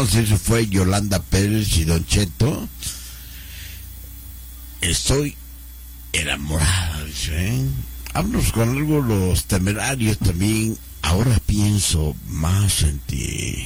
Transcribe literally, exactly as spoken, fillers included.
vamos a decir, fue Yolanda Pérez y Don Cheto. Estoy enamorada, dice, ¿eh? Vámonos con algo, Los Temerarios también. Ahora pienso más en ti.